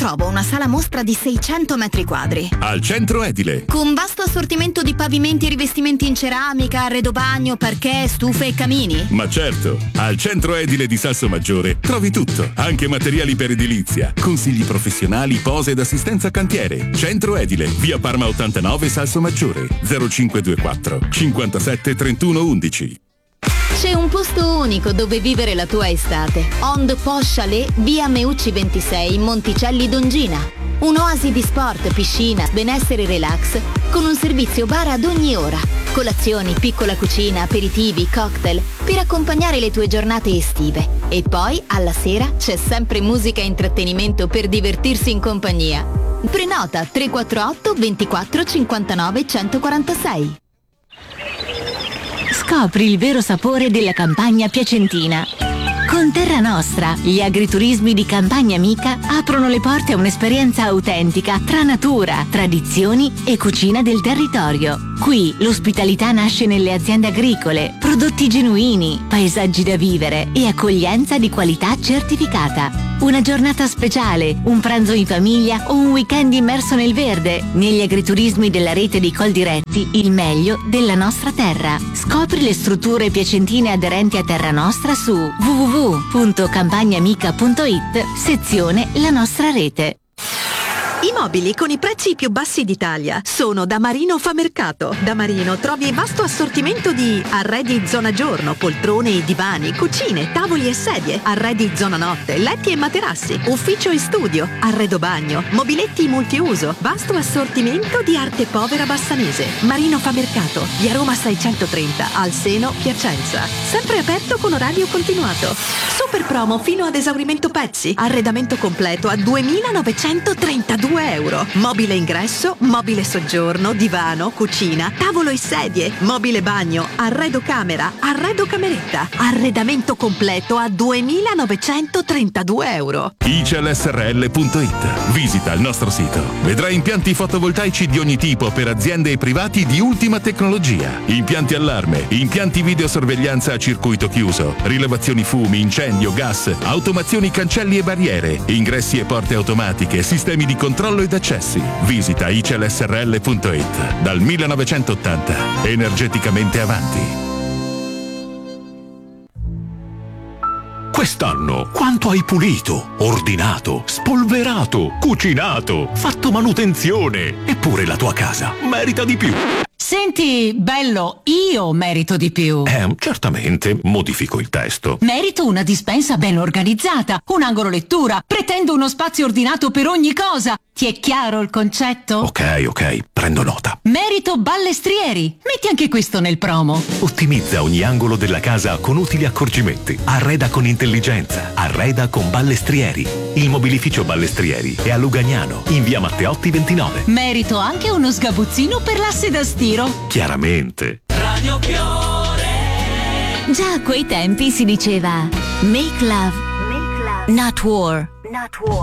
trovo una sala mostra di 600 metri quadri. Al Centro Edile. Con vasto assortimento di pavimenti e rivestimenti in ceramica, arredo bagno, parquet, stufe e camini. Ma certo, al Centro Edile di Salsomaggiore trovi tutto, anche materiali per edilizia, consigli professionali, pose ed assistenza cantiere. Centro Edile, via Parma 89 Salsomaggiore, 0524 57 31 11. C'è un posto unico dove vivere la tua estate. On the Posh Chalet, via Meucci 26, Monticelli Dongina. Un'oasi di sport, piscina, benessere e relax, con un servizio bar ad ogni ora. Colazioni, piccola cucina, aperitivi, cocktail, per accompagnare le tue giornate estive. E poi, alla sera, c'è sempre musica e intrattenimento per divertirsi in compagnia. Prenota 348 24 59 146. Scopri il vero sapore della campagna piacentina. Con Terra Nostra, gli agriturismi di Campagna Amica aprono le porte a un'esperienza autentica tra natura, tradizioni e cucina del territorio. Qui l'ospitalità nasce nelle aziende agricole, prodotti genuini, paesaggi da vivere e accoglienza di qualità certificata. Una giornata speciale, un pranzo in famiglia o un weekend immerso nel verde. Negli agriturismi della rete di Coldiretti, il meglio della nostra terra. Scopri le strutture piacentine aderenti a Terra Nostra su www.campagnamica.it, sezione La Nostra Rete. I mobili con i prezzi più bassi d'Italia sono da Marino Famercato. Da Marino trovi vasto assortimento di arredi zona giorno, poltrone e divani, cucine, tavoli e sedie, arredi zona notte, letti e materassi, ufficio e studio, arredo bagno, mobiletti multiuso, vasto assortimento di arte povera bassanese. Marino Famercato, via Roma 630, al Seno, Piacenza. Sempre aperto con orario continuato. Super promo fino ad esaurimento pezzi. Arredamento completo a 2.932 euro. Mobile ingresso, mobile soggiorno, divano, cucina, tavolo e sedie, mobile bagno, arredo camera, arredo cameretta. Arredamento completo a 2.932 euro. iclsrl.it. Visita il nostro sito. Vedrai impianti fotovoltaici di ogni tipo per aziende e privati di ultima tecnologia. Impianti allarme, impianti videosorveglianza a circuito chiuso, rilevazioni fumi, incendio, gas, automazioni cancelli e barriere, ingressi e porte automatiche, sistemi di controllo ed accessi. Visita iclsrl.it. Dal 1980, energeticamente avanti. Quest'anno quanto hai pulito, ordinato, spolverato, cucinato, fatto manutenzione, eppure la tua casa merita di più. Senti, bello, io merito di più. Certamente, modifico il testo. Merito una dispensa ben organizzata, un angolo lettura, pretendo uno spazio ordinato per ogni cosa. Ti è chiaro il concetto? Ok, prendo nota. Merito ballestrieri. Metti anche questo nel promo. Ottimizza ogni angolo della casa con utili accorgimenti. Arreda con intelligenza. Arreda con Ballestrieri. Il mobilificio Ballestrieri è a Lugagnano, in via Matteotti 29. Merito anche uno sgabuzzino per l'asse da stiro. Chiaramente. Radio Fiore. Già a quei tempi si diceva Make love, not war.